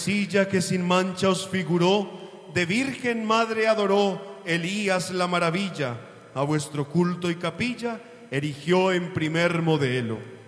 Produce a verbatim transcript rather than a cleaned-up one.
Silla que sin mancha os figuró, de Virgen Madre adoró Elías la maravilla, a vuestro culto y capilla erigió en primer modelo.